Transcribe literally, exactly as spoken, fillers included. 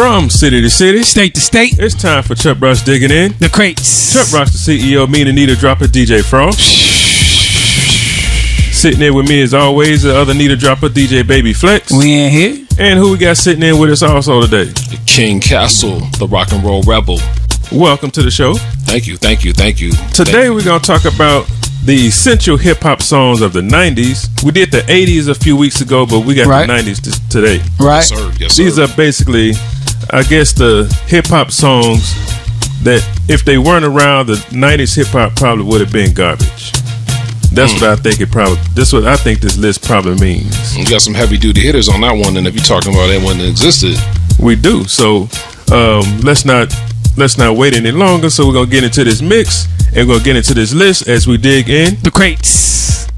From city to city, state to state, it's time for Chuck Ross Digging In. The Crates. Chuck Ross, the C E O, me and Anita Dropper, D J Frost. Sitting there with me as always, the other Anita Dropper, D J Baby Flex. We in here. And who we got sitting in with us also today? The King Castle, the rock and roll rebel. Welcome to the show. Thank you, thank you, thank you. Today thank you. we're going to talk about the essential hip-hop songs of the nineties. We did the eighties a few weeks ago, but we got right. the nineties t- today. Right. Yes, sir. Yes, These sir. are basically, I guess, the hip-hop songs that if they weren't around, the nineties hip-hop probably would have been garbage. That's mm. what I think it probably, that's what I think this list probably means. You got some heavy-duty hitters on that one, and if you're talking about that one that existed. We do. So um, let's not let's not wait any longer. So we're going to get into this mix and we're going to get into this list as we dig in. The Crates.